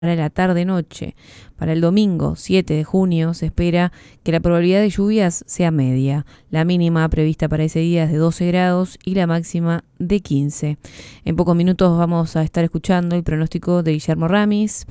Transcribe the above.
para la tarde-noche. Para el domingo 7 de junio se espera que la probabilidad de lluvias sea media. La mínima prevista para ese día es de 12 grados y la máxima de 15. En pocos minutos vamos a estar escuchando el pronóstico de Guillermo Ramis.